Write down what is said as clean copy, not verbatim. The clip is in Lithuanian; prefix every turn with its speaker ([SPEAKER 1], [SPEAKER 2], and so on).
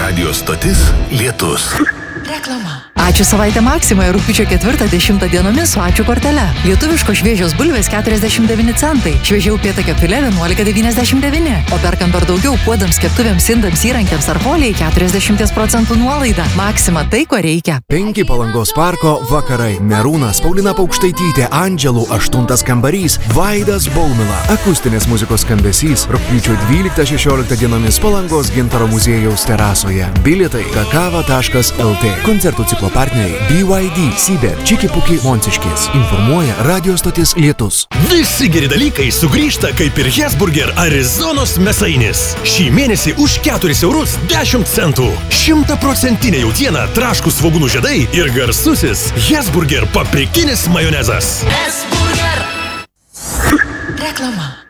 [SPEAKER 1] Radio stotis Lietus.
[SPEAKER 2] Reklama. Ačiū savaitę Maksimoje rugpjūčio 4-10 dienomis su ačiū kortele. Lietuviškos šviežios bulvės 49 centai, šviežia upėtakio filė 11,99, o perkant dar daugiau puodams, keptuvėms, indams, įrankiams ar folijai 40% nuolaida. Maksima tai, ko reikia.
[SPEAKER 3] 5 Palangos parko vakarai. Merūnas, Paulina Paukštaitytė, Andželų 8 kambarys, Vaidas Baumila. Akustinės muzikos skambesys rugpjūčio 12-16 dienomis Palangos Gintaro muziejaus terasoje. Bilietai kakava.lt. Koncertų ciklo partneriai BYD, Sibir, Čikipuki, Monciškės. Informuoja radio stotis Lietus.
[SPEAKER 4] Visi geri dalykai sugrįžta kaip ir Hesburger Arizonos mėsainis. Šį mėnesį už 4 eurus 10 centų. 100% jautiena, traškūs svogūnų žiedai ir garsusis Hesburger paprikinis majonezas.
[SPEAKER 2] Hesburger. Reklama.